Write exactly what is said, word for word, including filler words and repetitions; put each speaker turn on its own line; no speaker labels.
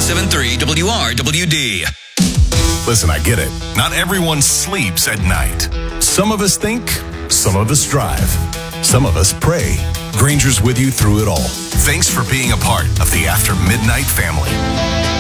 seven three W R W D.
Listen, I get it. Not everyone sleeps at night. Some of us think, some of us drive, some of us pray. Granger's with you through it all. Thanks for being a part of the After Midnight family.